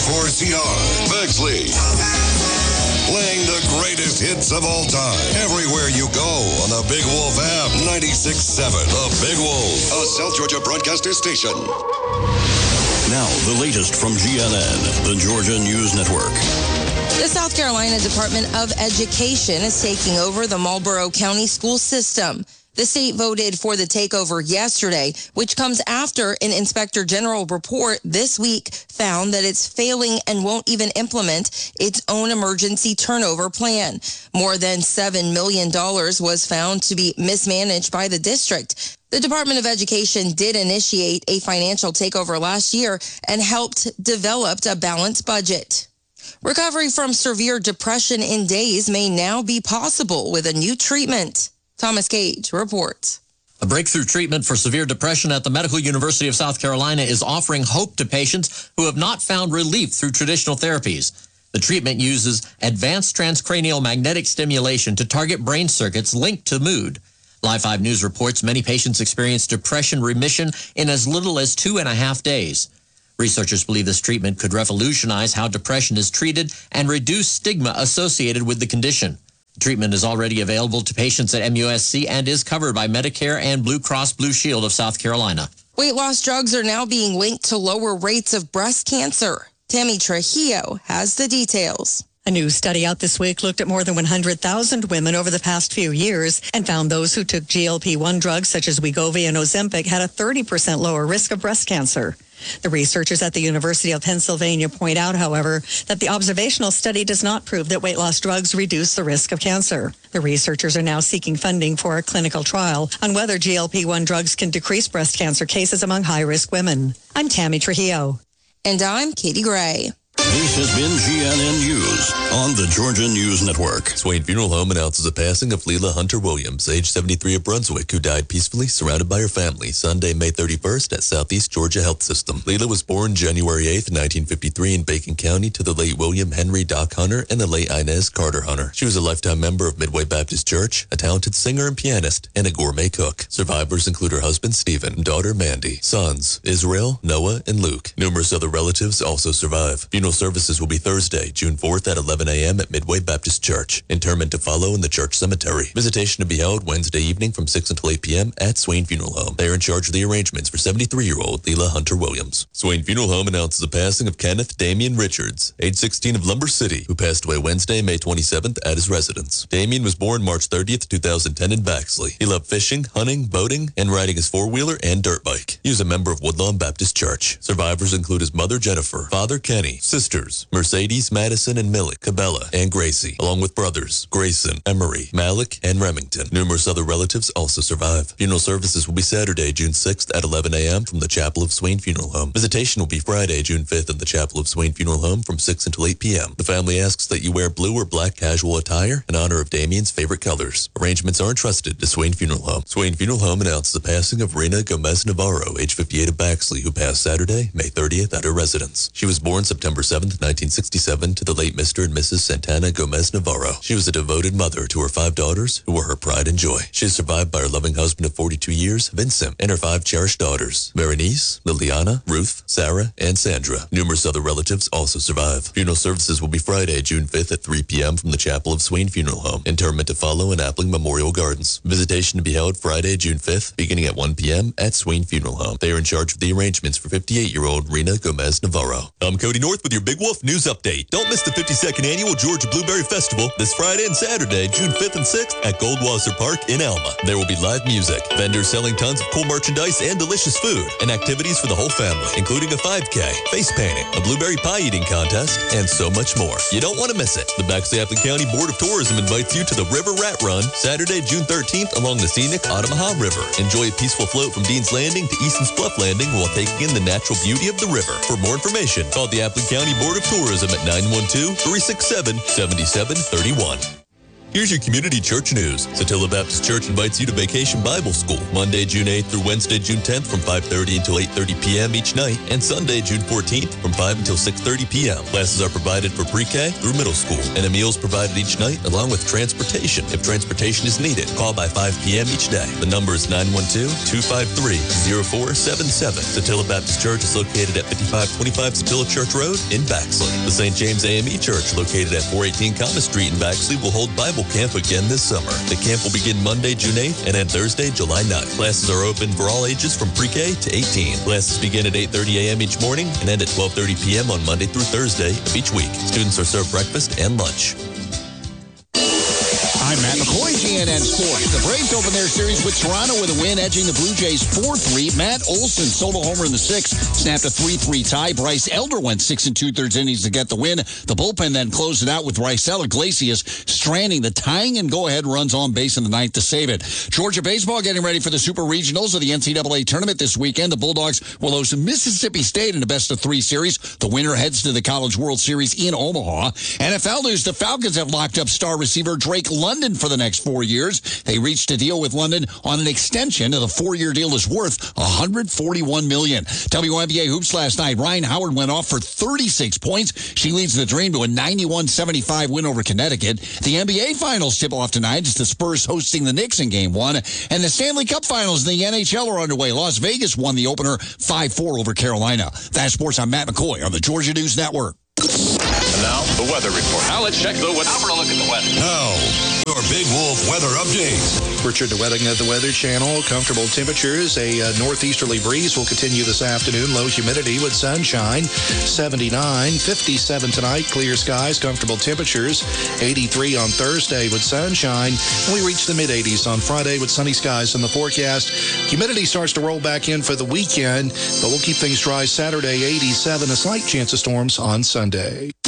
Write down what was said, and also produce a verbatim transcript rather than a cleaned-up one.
four C R, Bexley. Playing the greatest hits of all time. Everywhere you go on the Big Wolf app. ninety-six point seven. The Big Wolf, a South Georgia broadcaster station. Now, the latest from G N N, the Georgia News Network. The South Carolina Department of Education is taking over the Marlboro County school system. The state voted for the takeover yesterday, which comes after an Inspector General report this week found that it's failing and won't even implement its own emergency turnover plan. More than seven million dollars was found to be mismanaged by the district. The Department of Education did initiate a financial takeover last year and helped develop a balanced budget. Recovery from severe depression in days may now be possible with a new treatment. Thomas Gage reports. A breakthrough treatment for severe depression at the Medical University of South Carolina is offering hope to patients who have not found relief through traditional therapies. The treatment uses advanced transcranial magnetic stimulation to target brain circuits linked to mood. Live five News reports many patients experience depression remission in as little as two and a half days. Researchers believe this treatment could revolutionize how depression is treated and reduce stigma associated with the condition. The treatment is already available to patients at M U S C and is covered by Medicare and Blue Cross Blue Shield of South Carolina. Weight loss drugs are now being linked to lower rates of breast cancer. Tammy Trujillo has the details. A new study out this week looked at more than one hundred thousand women over the past few years and found those who took G L P one drugs such as Wegovy and Ozempic had a thirty percent lower risk of breast cancer. The researchers at the University of Pennsylvania point out, however, that the observational study does not prove that weight loss drugs reduce the risk of cancer. The researchers are now seeking funding for a clinical trial on whether G L P one drugs can decrease breast cancer cases among high-risk women. I'm Tammy Trujillo. And I'm Katie Gray. This has been G N N News on the Georgia News Network. Swain Funeral Home announces the passing of Leila Hunter Williams, age seventy-three, of Brunswick, who died peacefully surrounded by her family Sunday, May thirty-first at Southeast Georgia Health System. Leila was born January eighth, nineteen fifty-three in Bacon County to the late William Henry Doc Hunter and the late Inez Carter Hunter. She was a lifetime member of Midway Baptist Church, a talented singer and pianist, and a gourmet cook. Survivors include her husband Stephen, daughter Mandy, sons Israel, Noah, and Luke. Numerous other relatives also survive. Funeral services will be Thursday, June fourth at eleven a.m. at Midway Baptist Church. Interment to follow in the church cemetery. Visitation to be held Wednesday evening from six until eight p.m. at Swain Funeral Home. They are in charge of the arrangements for seventy-three-year-old Leila Hunter Williams. Swain Funeral Home announces the passing of Kenneth Damian Richards, age sixteen, of Lumber City, who passed away Wednesday, May twenty-seventh at his residence. Damian was born March thirtieth, two thousand ten in Baxley. He loved fishing, hunting, boating, and riding his four-wheeler and dirt bike. He was a member of Woodlawn Baptist Church. Survivors include his mother Jennifer, father Kenny, sisters Mercedes, Madison, and Millie, Cabela, and Gracie, along with brothers Grayson, Emery, Malik, and Remington. Numerous other relatives also survive. Funeral services will be Saturday, June sixth at eleven a.m. from the Chapel of Swain Funeral Home. Visitation will be Friday, June fifth at the Chapel of Swain Funeral Home from six until eight p.m. The family asks that you wear blue or black casual attire in honor of Damian's favorite colors. Arrangements are entrusted to Swain Funeral Home. Swain Funeral Home announces the passing of Rena Gomez Navarro, age fifty-eight, of Baxley, who passed Saturday, May thirtieth at her residence. She was born September seventh, nineteen sixty-seven to the late Mister and Missus Santana Gomez Navarro. She was a devoted mother to her five daughters, who were her pride and joy. She is survived by her loving husband of forty-two years, Vincent, and her five cherished daughters, Berenice, Liliana, Ruth, Sarah, and Sandra. Numerous other relatives also survive. Funeral services will be Friday, June fifth at three p.m. from the Chapel of Swain Funeral Home. Interment to follow in Appling Memorial Gardens. Visitation to be held Friday, June fifth, beginning at one p.m. at Swain Funeral Home. They are in charge of the arrangements for fifty-eight-year-old Rena Gomez Navarro. I'm Cody North with your Big Wolf News Update. Don't miss the fifty-second Annual Georgia Blueberry Festival this Friday and Saturday, June fifth and sixth at Goldwasser Park in Alma. There will be live music, vendors selling tons of cool merchandise and delicious food, and activities for the whole family, including a five K, face painting, a blueberry pie eating contest, and so much more. You don't want to miss it. The Baxley-Appling County Board of Tourism invites you to the River Rat Run Saturday, June thirteenth along the scenic Ottamaha River. Enjoy a peaceful float from Dean's Landing to Easton's Bluff Landing while taking in the natural beauty of the river. For more information, call the Appling County Board of Tourism at nine one two, three six seven, seven seven three one. Here's your community church news. Satilla Baptist Church invites you to Vacation Bible School, Monday, June eighth through Wednesday, June tenth from five thirty until eight thirty p.m. each night, and Sunday, June fourteenth from five until six thirty p.m. Classes are provided for pre-K through middle school, and a meal is provided each night along with transportation. If transportation is needed, call by five p.m. each day. The number is nine one two, two five three, zero four seven seven. Satilla Baptist Church is located at fifty-five twenty-five Satilla Church Road in Baxley. The Saint James A M E Church, located at four eighteen Common Street in Baxley, will hold Bible Camp again this summer. The camp will begin Monday, June eighth, and end Thursday, July ninth. Classes are open for all ages from pre-K to eighteen. Classes begin at eight thirty a.m. each morning and end at twelve thirty p.m. on Monday through Thursday of each week. Students are served breakfast and lunch. I'm Matt McCoy, G N N Sports. The Braves open their series with Toronto with a win, edging the Blue Jays four three. Matt Olson solo homer in the sixth, snapped a three three tie. Bryce Elder went six and two-thirds innings to get the win. The bullpen then closed it out with Raisel Iglesias stranding the tying and go-ahead runs on base in the ninth to save it. Georgia baseball getting ready for the Super Regionals of the N C double A tournament this weekend. The Bulldogs will host Mississippi State in a best-of-three series. The winner heads to the College World Series in Omaha. N F L news, the Falcons have locked up star receiver Drake London for the next four years. They reached a deal with London on an extension, and the four-year deal is worth one hundred forty-one million dollars. W N B A hoops last night. Ryan Howard went off for thirty-six points. She leads the Dream to a ninety-one seventy-five win over Connecticut. The N B A Finals tip off tonight as the Spurs hosting the Knicks in Game one. And the Stanley Cup Finals in the N H L are underway. Las Vegas won the opener five four over Carolina. That's sports. I'm Matt McCoy on the Georgia News Network. And now, the weather report. Now let's check the weather. Now for a look at the weather. Now, your Big Wolf weather update. Richard, the weather at the Weather Channel. Comfortable temperatures. A uh, northeasterly breeze will continue this afternoon. Low humidity with sunshine. seventy-nine. fifty-seven tonight. Clear skies. Comfortable temperatures. eighty-three on Thursday with sunshine. And we reach the mid-eighties on Friday with sunny skies in the forecast. Humidity starts to roll back in for the weekend, but we'll keep things dry Saturday. eighty-seven. A slight chance of storms on Sunday.